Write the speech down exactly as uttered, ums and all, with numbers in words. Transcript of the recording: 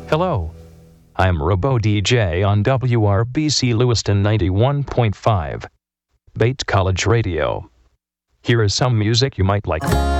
Hello, I'm Robo D J on W R B C Lewiston ninety-one point five, Bate College Radio. Here is some music you might like.